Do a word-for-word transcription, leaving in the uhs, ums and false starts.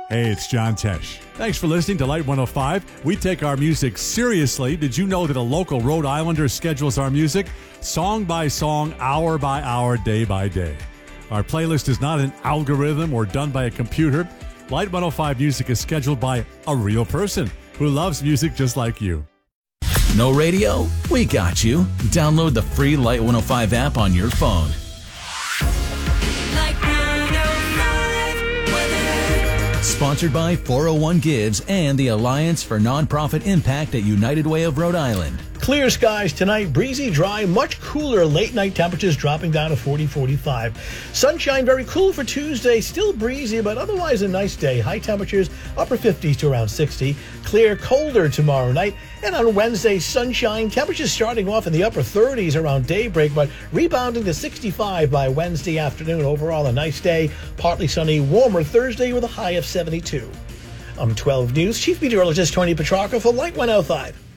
Hey, it's John Tesh. Thanks for listening to Light one oh five. We take our music seriously. Did you know that a local Rhode Islander schedules our music song by song, hour by hour, day by day? Our playlist is not an algorithm or done by a computer. Light one oh five music is scheduled by a real person who loves music just like you. No radio? We got you. Download the free Light one oh five app on your phone. Sponsored by four oh one Gives and the Alliance for Nonprofit Impact at United Way of Rhode Island. Clear skies tonight, breezy, dry, much cooler. Late night temperatures dropping down to forty, forty-five. Sunshine very cool for Tuesday, still breezy, but otherwise a nice day. High temperatures upper fifties to around sixty. Clear, colder tomorrow night. And on Wednesday, sunshine, temperatures starting off in the upper thirties around daybreak, but rebounding to sixty-five by Wednesday afternoon. Overall, a nice day, partly sunny, warmer Thursday with a high of seventy-two. I'm twelve News Chief Meteorologist Tony Petrarca for Light one oh five.